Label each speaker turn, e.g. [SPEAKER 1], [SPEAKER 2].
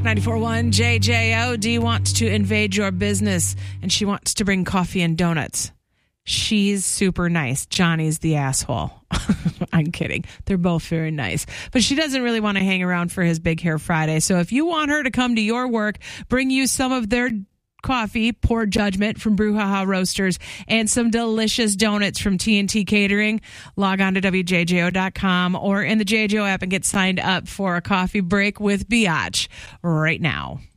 [SPEAKER 1] 94.1 JJOD wants to invade your business, and she wants to bring coffee and donuts. She's super nice. Johnny's the asshole. I'm kidding. They're both very nice. But she doesn't really want to hang around for his Big Hair Friday. So if you want her to come to your work, bring you some of their coffee, Poor Judgment from Brouhaha Roasters, and some delicious donuts from TNT Catering, log on to WJJO.com or in the JJO app and get signed up for a coffee break with Biatch right now.